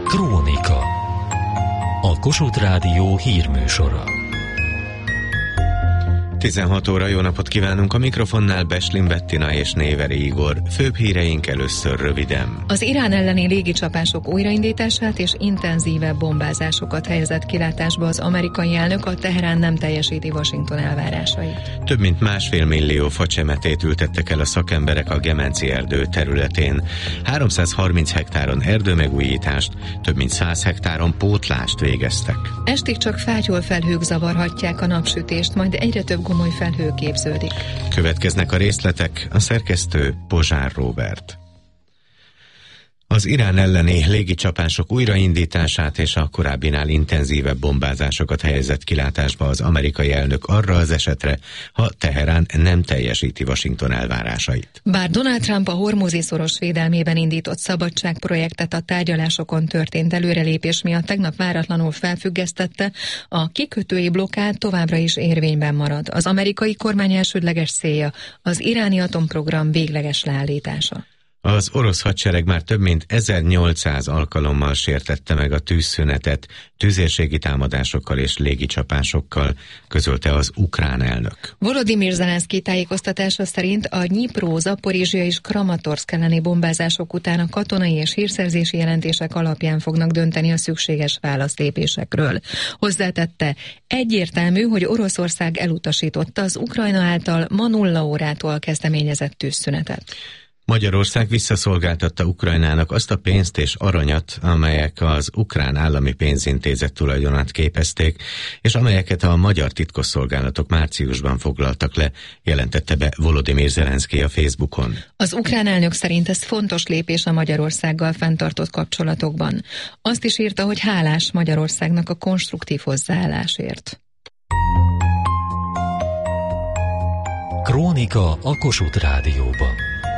Krónika. A Kossuth Rádió hírműsora. 16 óra, jó napot kívánunk, a mikrofonnál Beslin Bettina és Néveri Igor. Főbb híreink először röviden. Az Irán elleni légicsapások újraindítását és intenzívebb bombázásokat helyezett kilátásba az amerikai elnök, a Teherán nem teljesíti Washington elvárásait. Több mint 1,5 millió facsemetét ültettek el a szakemberek a Gemenci erdő területén. 330 hektáron erdőmegújítást, több mint 100 hektáron pótlást végeztek. Estig csak fátyol felhők zavarhatják a napsütést, majd egyre több gomoly felhő képződik. Következnek a részletek, a szerkesztő Pozsár Róbert. Az Irán elleni légicsapások újraindítását és a korábbinál intenzívebb bombázásokat helyezett kilátásba az amerikai elnök arra az esetre, ha Teherán nem teljesíti Washington elvárásait. Bár Donald Trump a Hormuzi-szoros védelmében indított szabadságprojektet a tárgyalásokon történt előrelépés miatt tegnap váratlanul felfüggesztette, a kikötői blokkád továbbra is érvényben marad. Az amerikai kormány elsődleges célja az iráni atomprogram végleges leállítása. Az orosz hadsereg már több mint 1800 alkalommal sértette meg a tűzszünetet, tüzérségi támadásokkal és légicsapásokkal, közölte az ukrán elnök. Volodymyr Zelenszky tájékoztatása szerint a Dnipro, Zaporizsia és Kramatorszk elleni bombázások után a katonai és hírszerzési jelentések alapján fognak dönteni a szükséges válaszlépésekről. Hozzátette, egyértelmű, hogy Oroszország elutasította az Ukrajna által ma 0 órától kezdeményezett tűzszünetet. Magyarország visszaszolgáltatta Ukrajnának azt a pénzt és aranyat, amelyek az ukrán állami pénzintézet tulajdonát képezték, és amelyeket a magyar titkosszolgálatok márciusban foglaltak le, jelentette be Volodymyr Zelenszky a Facebookon. Az ukrán elnök szerint ez fontos lépés a Magyarországgal fenntartott kapcsolatokban. Azt is írta, hogy hálás Magyarországnak a konstruktív hozzáállásért. Krónika a Kossuth Rádióban.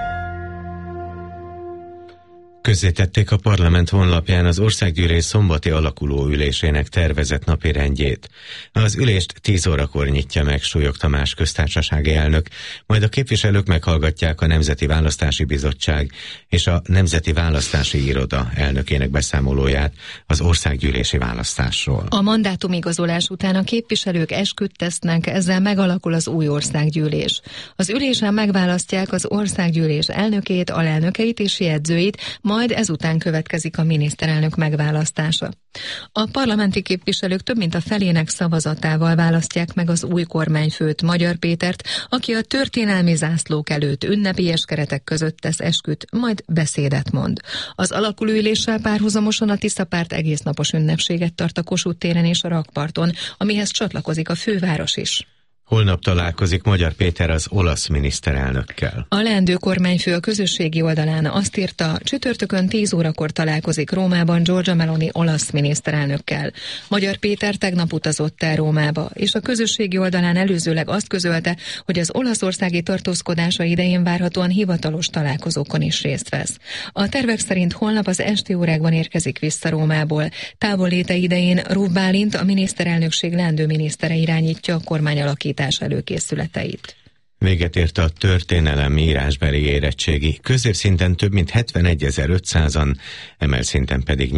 Közzétették a parlament honlapján az országgyűlés szombati alakuló ülésének tervezett napirendjét. Az ülést 10 órakor nyitja meg Súlyog Tamás köztársasági elnök, majd a képviselők meghallgatják a Nemzeti Választási Bizottság és a Nemzeti Választási Iroda elnökének beszámolóját az országgyűlési választásról. A mandátumigazolás után a képviselők esküt tesznek, ezzel megalakul az új országgyűlés. Az ülésen megválasztják az országgyűlés elnökét, alelnökeit és jegyzőit, majd ezután következik a miniszterelnök megválasztása. A parlamenti képviselők több mint a felének szavazatával választják meg az új kormányfőt, Magyar Pétert, aki a történelmi zászlók előtt ünnepélyes keretek között tesz esküt, majd beszédet mond. Az alakuló üléssel párhuzamosan a Tisza párt egésznapos ünnepséget tart a Kossuth téren és a Rakparton, amihez csatlakozik a főváros is. Holnap találkozik Magyar Péter az olasz miniszterelnökkel. A leendő kormányfő a közösségi oldalán azt írta, csütörtökön 10 órakor találkozik Rómában Giorgia Meloni olasz miniszterelnökkel. Magyar Péter tegnap utazott el Rómába, és a közösségi oldalán előzőleg azt közölte, hogy az olaszországi tartózkodása idején várhatóan hivatalos találkozókon is részt vesz. A tervek szerint holnap az esti órákban érkezik vissza Rómából. Távolléte idején Rúv Bálint, a miniszterelnökség leendő minisztere irányítja a kormányalakítás előkészületeit. Véget ért a történelemi írásbeli érettségi. Középszinten több mint 71.500-an, emelszínten pedig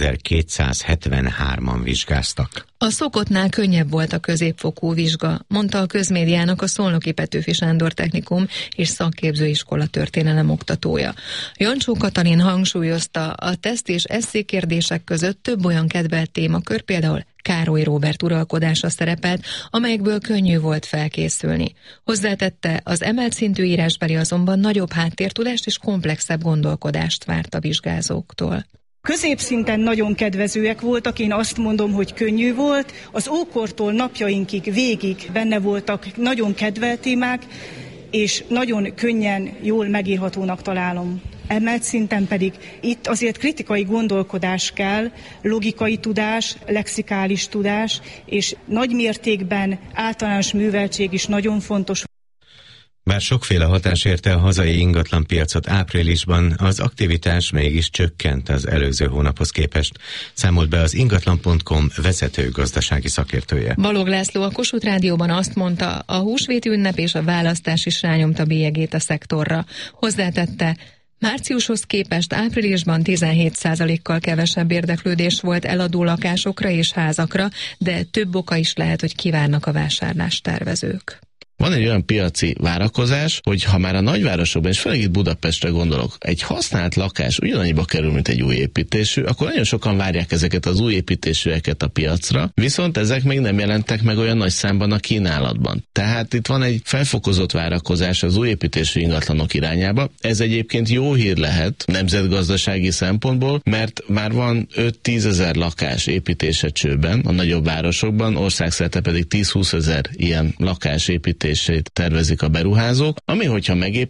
8.273-an vizsgáztak. A szokottnál könnyebb volt a középfokú vizsga, mondta a közmédiának a Szolnoki Petőfi Sándor Technikum és Szakképzőiskola történelem oktatója. Jancsó Katalin hangsúlyozta, a teszt és esszékérdések között több olyan kedvelt témakör, például Károly Róbert uralkodása szerepelt, amelyekből könnyű volt felkészülni. Hozzátette, az emelt szintű írásbeli azonban nagyobb háttértudást és komplexebb gondolkodást várt a vizsgázóktól. Középszinten nagyon kedvezőek voltak, én azt mondom, hogy könnyű volt. Az ókortól napjainkig végig benne voltak nagyon kedvelt témák, és nagyon könnyen, jól megírhatónak találom. Emelt szinten pedig itt azért kritikai gondolkodás kell, logikai tudás, lexikális tudás, és nagy mértékben általános műveltség is nagyon fontos. Bár sokféle hatás érte a hazai ingatlanpiacot áprilisban, az aktivitás mégis csökkent az előző hónaphoz képest, számolt be az ingatlan.com vezető gazdasági szakértője. Balog László a Kossuth Rádióban azt mondta, a húsvéti ünnep és a választás is rányomta bélyegét a szektorra. Hozzátette, Márciushoz képest áprilisban 17%-kal kevesebb érdeklődés volt eladó lakásokra és házakra, de több oka is lehet, hogy kivárnak a vásárlást tervezők. Van egy olyan piaci várakozás, hogy ha már a nagyvárosokban, és főleg itt Budapestre gondolok, egy használt lakás ugyanannyiba kerül, mint egy új építésű, akkor nagyon sokan várják ezeket az új építésűeket a piacra, viszont ezek még nem jelentek meg olyan nagy számban a kínálatban. Tehát itt van egy felfokozott várakozás az új építésű ingatlanok irányába. Ez egyébként jó hír lehet nemzetgazdasági szempontból, mert már van 5-10 ezer lakás építése csőben a nagyobb városokban, országszerte pedig 10-20 ezer ilyen lakás építését tervezik a beruházók, ami hogyha megépül,